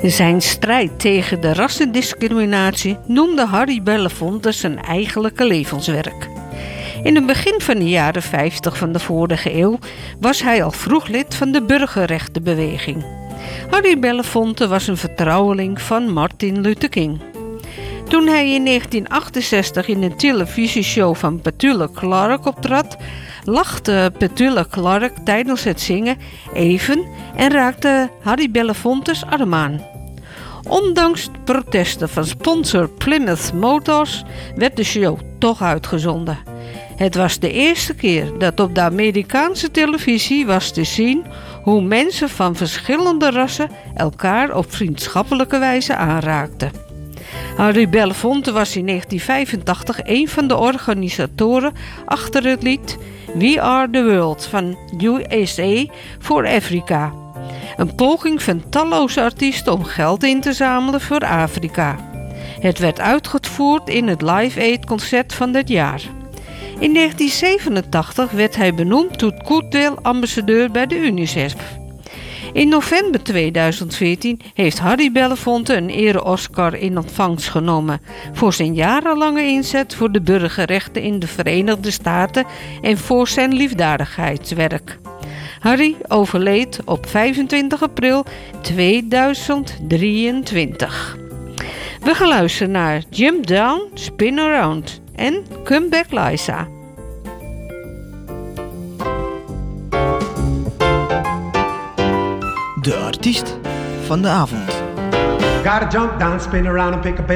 Zijn strijd tegen de rassendiscriminatie noemde Harry Belafonte zijn eigenlijke levenswerk. In het begin van de jaren 50 van de vorige eeuw was hij al vroeg lid van de burgerrechtenbeweging. Harry Belafonte was een vertrouweling van Martin Luther King. Toen hij in 1968 in een televisieshow van Petula Clark optrad, lachte Petula Clark tijdens het zingen even en raakte Harry Belafonte's arm aan. Ondanks protesten van sponsor Plymouth Motors werd de show toch uitgezonden. Het was de eerste keer dat op de Amerikaanse televisie was te zien hoe mensen van verschillende rassen elkaar op vriendschappelijke wijze aanraakten. Harry Belafonte was in 1985 een van de organisatoren achter het lied We Are The World van USA for Africa. Een poging van talloze artiesten om geld in te zamelen voor Afrika. Het werd uitgevoerd in het Live Aid concert van dat jaar. In 1987 werd hij benoemd tot goodwill-ambassadeur bij de UNICEF. In november 2014 heeft Harry Belafonte een ere-Oscar in ontvangst genomen voor zijn jarenlange inzet voor de burgerrechten in de Verenigde Staten en voor zijn liefdadigheidswerk. Harry overleed op 25 april 2023. We gaan luisteren naar Jump Down, Spin Around en Come Back Liza. De artiest van de avond. Gotta jump down, spin around and pick a